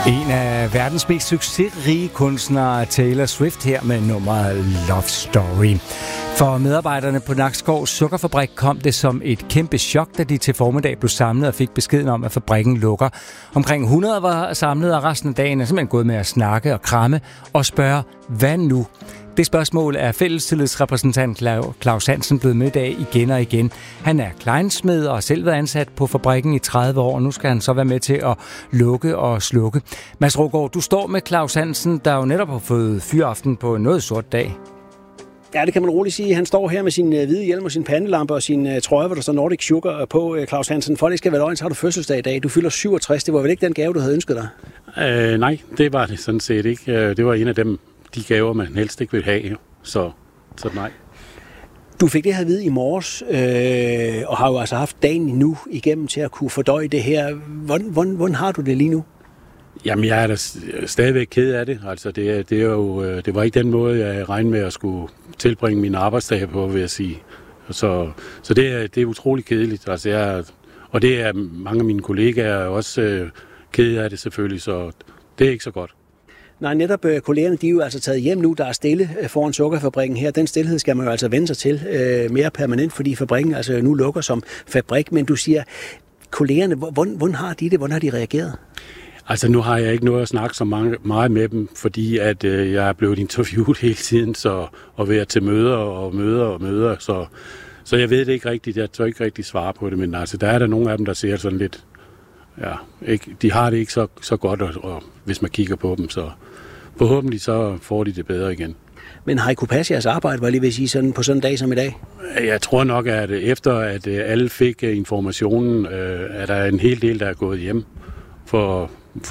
En af verdens mest succesrige kunstnere, Taylor Swift, her med nummeret Love Story. For medarbejderne på Nakskov Sukkerfabrik kom det som et kæmpe chok, da de til formiddag blev samlet og fik beskeden om, at fabrikken lukker. Omkring 100 var samlet, og resten af dagen er simpelthen gået med at snakke og kramme og spørge, hvad nu? Det spørgsmål er fællestillidsrepræsentant Claus Hansen blevet mødt af igen og igen. Han er kleinsmed og selv været ansat på fabrikken i 30 år, og nu skal han så være med til at lukke og slukke. Mads Ruggaard, du står med Claus Hansen, der jo netop har fået fyraften på en noget sort dag. Ja, det kan man roligt sige. Han står her med sin hvide hjelm og sin pandelampe og sin trøje, hvor der står Nordic Sugar på, Claus Hansen. For det skal være løgn, så har du fødselsdag i dag. Du fylder 67. Det var vel ikke den gave, du havde ønsket dig? Nej, det var det sådan set ikke. Det var en af de gaver, man helst ikke vil have. Så nej. Du fik det her at vide i morges, og har jo altså haft dagen nu igennem til at kunne fordøje det her. Hvordan har du det lige nu? Jamen, jeg er da stadigvæk ked af det. Altså, det var ikke den måde, jeg regnede med at skulle tilbringe mine arbejdsdage på, vil jeg sige. Så det er utrolig kedeligt. Altså, og det er mange af mine kollegaer også ked af det selvfølgelig, så det er ikke så godt. Nej, netop kollegerne, de er jo altså taget hjem nu, der er stille foran sukkerfabrikken her. Den stillhed skal man jo altså vende sig til mere permanent, fordi fabrikken altså nu lukker som fabrik. Men du siger, kollegerne, hvordan har de det? Hvordan har de reageret? Altså nu har jeg ikke noget at snakke så meget med dem, fordi at jeg er blevet interviewet hele tiden, og været til møder, så jeg ved det ikke rigtigt. Jeg tør ikke rigtig svare på det, men altså der er der nogle af dem, der ser sådan lidt, ja, ikke, de har det ikke så godt, og hvis man kigger på dem, så forhåbentlig så får de det bedre igen. Men har I kunne passe jeres arbejde, var jeg lige vil sige, sådan, på sådan en dag som i dag? Jeg tror nok, at efter at alle fik informationen, at der er en hel del, der er gået hjem for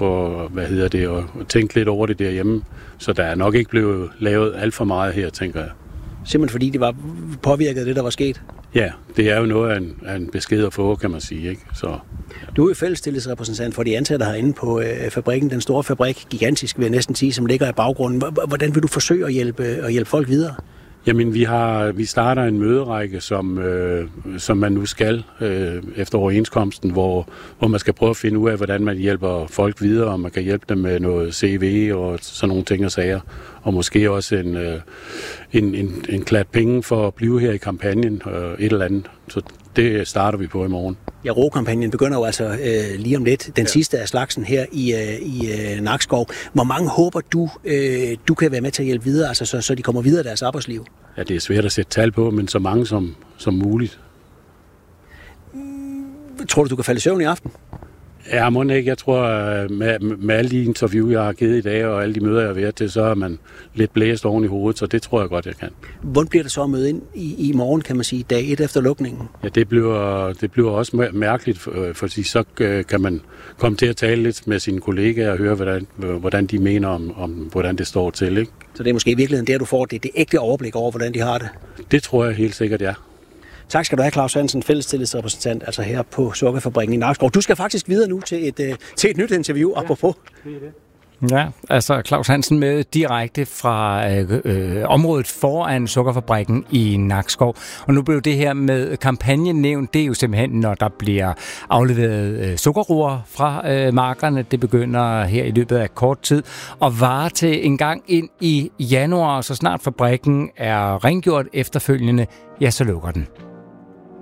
og tænke lidt over det derhjemme. Så der er nok ikke blevet lavet alt for meget her, tænker jeg. Simpelthen fordi det var påvirket af det, der var sket? Ja, det er jo noget af en besked at få, kan man sige, ikke? Så, ja. Du er jo fællestillidsrepræsentant for de ansatte herinde på fabrikken, den store fabrik, gigantisk vil jeg næsten sige, som ligger i baggrunden. Hvordan vil du forsøge at hjælpe folk videre? Jamen, vi starter en møderække, som man nu skal efter overenskomsten, hvor man skal prøve at finde ud af, hvordan man hjælper folk videre, og man kan hjælpe dem med noget CV og sådan nogle ting og sager, og måske også en klat penge for at blive her i kampagnen, et eller andet. Så det starter vi på i morgen. Ja, RO-kampagnen begynder jo altså lige om lidt. Den sidste af slagsen her i Nakskov. Hvor mange håber du kan være med til at hjælpe videre, altså så de kommer videre i deres arbejdsliv? Ja, det er svært at sætte tal på, men så mange som muligt. Tror du kan falde i søvn i aften? Ja, må ikke. Jeg tror, med alle de interview, jeg har givet i dag, og alle de møder, jeg har været til, så er man lidt blæst oven i hovedet, så det tror jeg godt, jeg kan. Hvordan bliver det så at møde ind i morgen, kan man sige, dag 1 efter lukningen? Ja, det bliver også mærkeligt, fordi så kan man komme til at tale lidt med sine kollegaer og høre, hvordan de mener om hvordan det står til, ikke? Så det er måske i virkeligheden der, du får det ægte overblik over, hvordan de har det? Det tror jeg helt sikkert, ja. Tak skal du have, Claus Hansen, fællestillidsrepræsentant, altså her på Sukkerfabrikken i Nakskov. Du skal faktisk videre nu til et nyt interview, apropos. Ja, altså Claus Hansen med direkte fra området foran Sukkerfabrikken i Nakskov. Og nu blev det her med kampagnen nævnt, det er jo simpelthen, når der bliver afleveret sukkerroer fra markerne. Det begynder her i løbet af kort tid og varer til en gang ind i januar, så snart fabrikken er rengjort efterfølgende, ja, så lukker den.